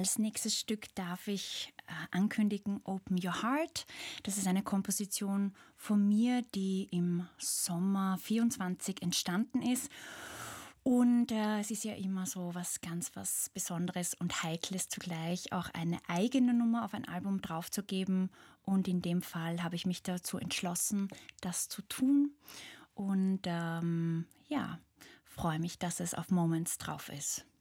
Als nächstes Stück darf ich ankündigen Open Your Heart. Das ist eine Komposition von mir, die im Sommer 24 entstanden ist. Und es ist ja immer so was Besonderes und Heikles zugleich, auch eine eigene Nummer auf ein Album draufzugeben. Und in dem Fall habe ich mich dazu entschlossen, das zu tun. Und freue mich, dass es auf Moments drauf ist.